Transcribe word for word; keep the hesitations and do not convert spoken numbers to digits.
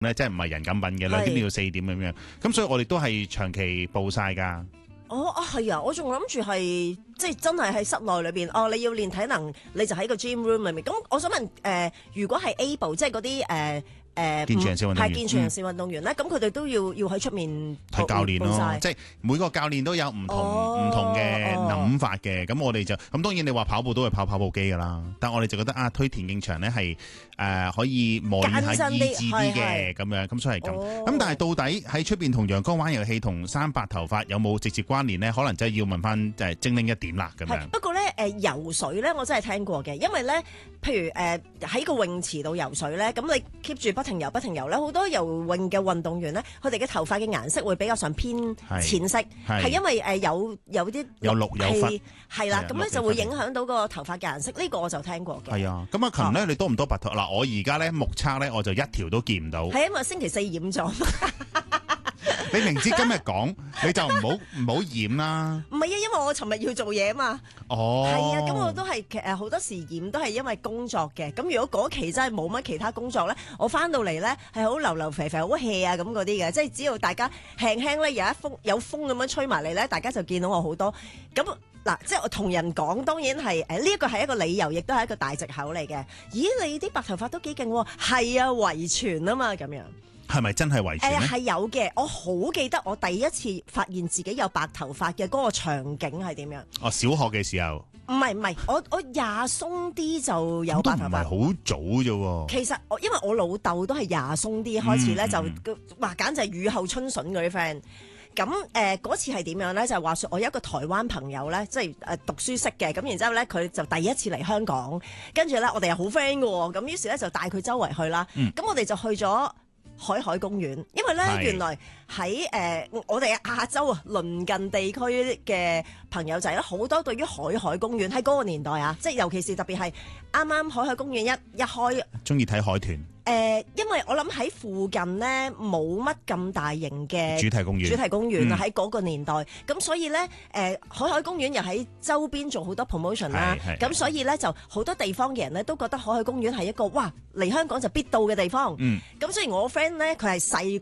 咧，即係唔係人咁品嘅，兩點半到四點咁樣。咁所以我哋都係長期報晒㗎。 哦啊係啊，我仲諗住係即係真係喺室內裏邊，哦你要練體能，你就喺個 gym room 裏面。咁我想問誒、呃，如果係 able 即係嗰啲誒誒健全人士運動員係健全人士運動員咧，咁佢哋都要要喺出面睇教練咯，即係每個教練都有唔同唔、哦、同嘅諗法嘅。咁、哦、我哋就咁當然你話跑步都係跑跑步機㗎啦，但係我哋就覺得啊，推田徑場咧係誒可以磨練下意志啲嘅咁樣，咁所以係咁。咁、哦、但係到底喺出邊同陽光玩遊戲同生白頭髮有冇直接關聯咧？可能真係要問翻誒精靈一點啦咁樣。 不過咧誒、呃、游水咧，我真係聽過嘅，因為咧譬如誒喺、呃、個泳池度游水咧，咁你 keep 住不停游不停游咧，好多游泳嘅運動員咧，佢哋嘅頭髮嘅顏色會比較上偏淺色，係因為誒、呃、有有啲有綠有忽係啦，咁咧就會影響到個頭髮嘅顏色。呢、這個我就聽過嘅。係啊， 咁阿勤咧，你多唔多白頭？嗱，我而家咧目測咧，我就一條都見唔到。 係因為星期四染咗。 你明知今日講，你就唔好唔好染啦。唔係啊，因為我尋日要做嘢啊嘛。哦。係啊，咁我都係誒好多時染都係因為工作嘅。咁如果嗰期真係冇乜其他工作咧，我翻到嚟咧係好流流肥肥好 hea 啊咁嗰啲嘅，即係只要大家輕輕咧有一風有風咁樣吹埋嚟咧，大家就見到我好多。咁嗱，即係我同人講，當然係誒呢一個係一個理由，亦都係一個大藉口嚟嘅。咦，你啲白頭髮都幾勁喎？係啊，遺傳啊嘛，咁樣。 係咪真係遺傳咧？ 誒係有嘅，我好記得我第一次發現自己有白頭髮嘅嗰個場景係點樣？ 哦，小學嘅時候。 唔係唔係，我我廿鬆啲就有白頭髮。 都唔係好早啫喎。 其實我因為我老豆都係廿鬆啲開始咧，就話簡直係雨後春筍嗰啲 friend。咁誒嗰次係點樣咧？就係話説我有一個台灣朋友咧，即係誒讀書識嘅，咁然之後咧佢就第一次嚟香港，跟住咧我哋又好 friend 嘅喎，咁於是咧就帶佢周圍去啦。咁、嗯、我哋就去咗海海公園，因為咧原來喺誒、呃、我哋亞洲啊鄰近地區嘅朋友仔咧，好多對於海海公園喺嗰個年代啊，即係尤其是特別係啱啱海海公園一一開， 中意睇海豚。 誒、呃，因為我諗喺附近咧冇乜咁大型嘅主題公園， 主題公園啊喺嗰個年代，咁所以咧誒、呃、海海公園又喺周邊做好多 promotion 啦，咁所以咧就好多地方嘅人咧都覺得海海公園係一個哇嚟香港就必到嘅地方。咁、嗯、所以我 friend 咧佢係細